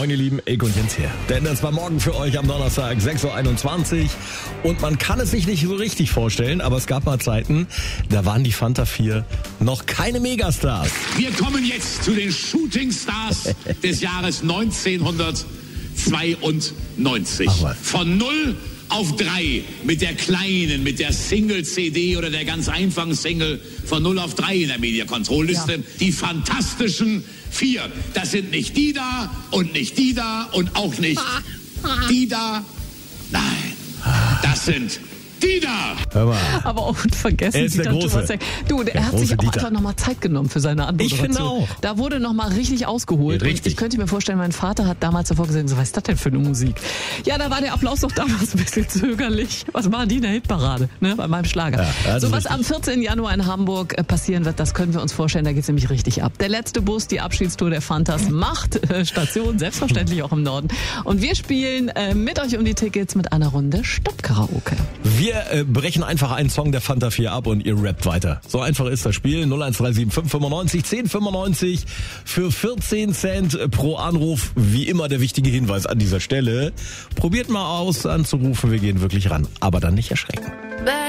Moin ihr Lieben, Ilk und Jens hier. Denn das war morgen für euch am Donnerstag 6.21 Uhr und man kann es sich nicht so richtig vorstellen, aber es gab mal Zeiten, da waren die Fanta 4 noch keine Megastars. Wir kommen jetzt zu den Shooting Stars des Jahres 1992. Von 0 auf 3 mit der kleinen, mit der Single-CD oder der ganz einfachen Single von 0 auf 3 in der Media-Control-Liste. Ja. Die fantastischen 4. Das sind nicht die da und nicht die da und auch nicht die da. Nein, das sind die da. Hör mal. Aber auch unvergessen. Er ist der Große. Du, er hat sich auch einfach nochmal Zeit genommen für seine Anmoderation. Ich finde auch. Da wurde nochmal richtig ausgeholt. Ja, richtig. Und ich könnte mir vorstellen, mein Vater hat damals davor gesagt, was ist das denn für eine Musik? Ja, da war der Applaus doch damals ein bisschen zögerlich. Was machen die in der Hitparade? Ne, bei meinem Schlager. Ja, so was am 14. Januar in Hamburg passieren wird, das können wir uns vorstellen. Da geht es nämlich richtig ab. Der letzte Bus, die Abschiedstour der Fantas, macht Station, selbstverständlich auch im Norden. Und wir spielen mit euch um die Tickets mit einer Runde Stadtkaraoke. Wir brechen einfach einen Song der Fanta 4 ab und ihr rappt weiter. So einfach ist das Spiel. 01375 595 1095 für 14 Cent pro Anruf. Wie immer der wichtige Hinweis an dieser Stelle. Probiert mal aus anzurufen, wir gehen wirklich ran. Aber dann nicht erschrecken.